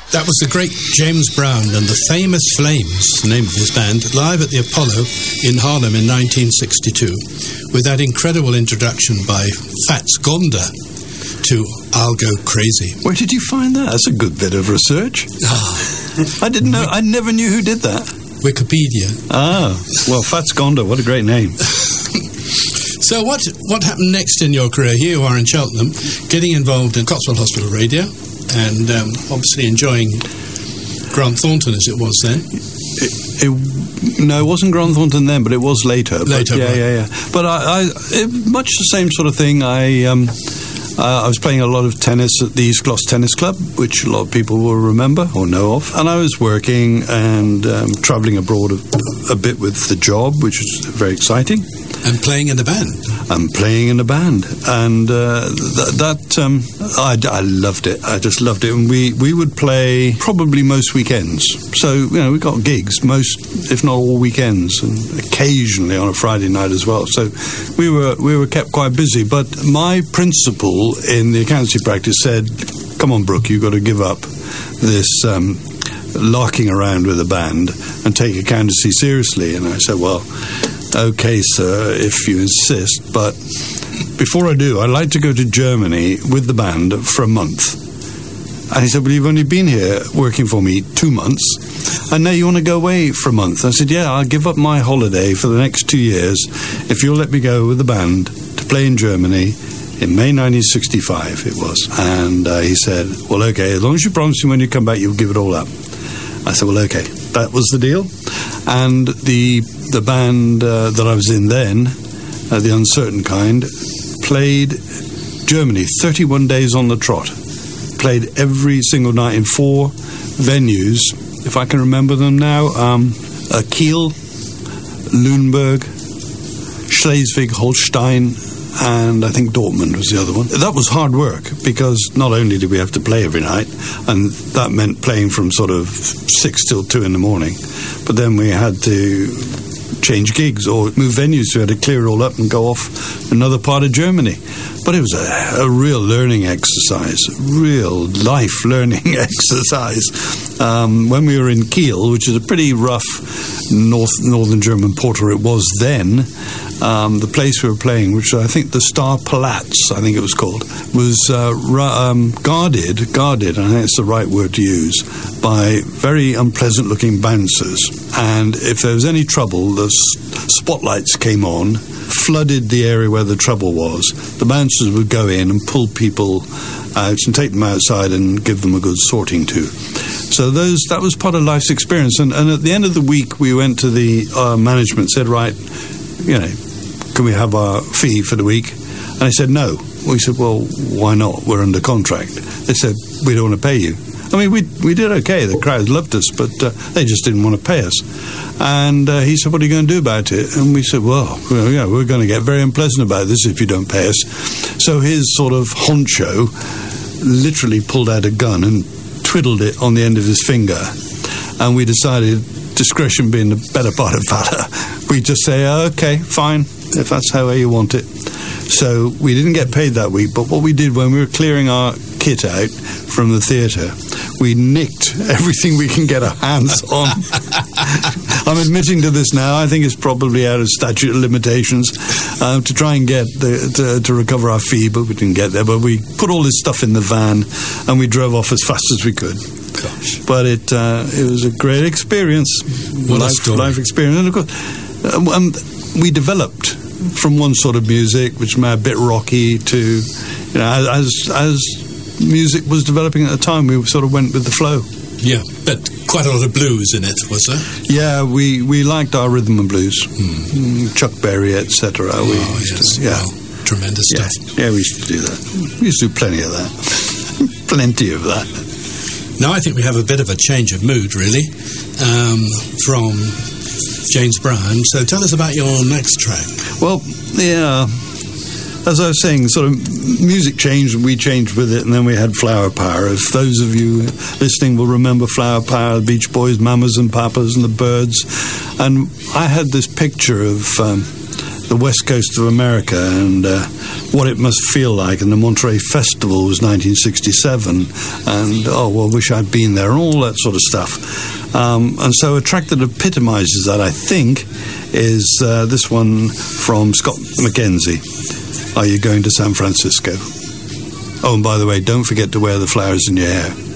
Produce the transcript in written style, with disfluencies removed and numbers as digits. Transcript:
That was the great James Brown and the Famous Flames, the name of his band, live at the Apollo in Harlem in 1962, with that incredible introduction by Fats Gonda to I'll Go Crazy. Where did you find that? That's a good bit of research. I didn't know. I never knew who did that. Wikipedia. Well, Fats Gonda, what a great name. So what happened next in your career? Here you are in Cheltenham, getting involved in Cotswold Hospital Radio, and obviously enjoying Grant Thornton as it was then. No, it wasn't Grant Thornton then, but it was later. Yeah. But much the same sort of thing. I was playing a lot of tennis at the East Gloss Tennis Club, which a lot of people will remember or know of. And I was working and travelling abroad a bit with the job, which was very exciting. And playing in the band. And playing in the band. And I loved it. I just loved it. And we would play probably most weekends. So, we got gigs most, if not all weekends, and occasionally on a Friday night as well. So we were kept quite busy. But my principal in the accountancy practice said, come on, Brooke, you've got to give up this larking around with a band and take accountancy seriously. And I said, well, okay, sir, if you insist, but before I do, I'd like to go to Germany with the band for a month. And he said, well, you've only been here working for me 2 months, and now you want to go away for a month. I said, yeah, I'll give up my holiday for the next 2 years if you'll let me go with the band to play in Germany in May 1965, it was. And he said, well, okay, as long as you promise me when you come back, you'll give it all up. I said, well, okay. That was the deal. And the band that I was in then, the Uncertain Kind, played Germany 31 days on the trot. Played every single night in 4 venues, if I can remember them now. Kiel, Lüneburg, Schleswig-Holstein, and I think Dortmund was the other one. That was hard work, because not only did we have to play every night, and that meant playing from sort of 6 till 2 in the morning, but then we had to change gigs or move venues, so we had to clear it all up and go off another part of Germany. But it was a real learning exercise, real life learning exercise. When we were in Kiel, which is a pretty rough northern German porter it was then, the place we were playing, which I think the Star Palats, I think it was called, was guarded, and I think it's the right word to use, by very unpleasant-looking bouncers. And if there was any trouble, the spotlights came on, flooded the area where the trouble was. The bouncers would go in and pull people out and take them outside and give them a good sorting to. So that was part of life's experience. And at the end of the week, we went to the management, said, right, can we have our fee for the week? And I said, no. We said, well, why not? We're under contract. They said, we don't want to pay you. I mean, we did okay. The crowd loved us, but they just didn't want to pay us. And he said, what are you going to do about it? And we said, well, we're going to get very unpleasant about this if you don't pay us. So his sort of honcho literally pulled out a gun and twiddled it on the end of his finger. And we decided, discretion being the better part of valor, we just say, okay, fine, if that's how you want it. So we didn't get paid that week, but what we did when we were clearing our kit out from the theatre, we nicked everything we can get our hands on. I'm admitting to this now. I think it's probably out of statute of limitations to try and get to recover our fee, but we didn't get there. But we put all this stuff in the van and we drove off as fast as we could. Gosh. But it was a great experience. What a story. Life experience. And of course, we developed from one sort of music, which was a bit rocky, to, as music was developing at the time, we sort of went with the flow. Yeah, but quite a lot of blues in it, was there? Yeah, we liked our rhythm and blues. Chuck Berry, etc. Tremendous stuff. Yeah, we used to do that. We used to do plenty of that. Plenty of that. Now I think we have a bit of a change of mood, really, from James Brown. So tell us about your next track. Well, yeah, as I was saying, sort of music changed and we changed with it, and then we had Flower Power. If those of you listening will remember Flower Power, the Beach Boys, Mamas and Papas and the Byrds. And I had this picture of the west coast of America and what it must feel like. And the Monterey Festival was 1967, and wish I'd been there, and all that sort of stuff. And so a track that epitomizes that, I think, is this one from Scott McKenzie, Are You Going to San Francisco? Oh, and by the way, don't forget to wear the flowers in your hair.